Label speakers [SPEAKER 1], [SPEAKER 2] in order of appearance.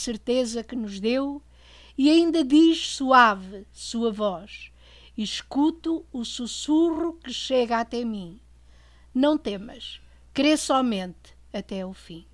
[SPEAKER 1] certeza que nos deu, e ainda diz suave sua voz: escuto o sussurro que chega até mim. Não temas, crê somente até o fim.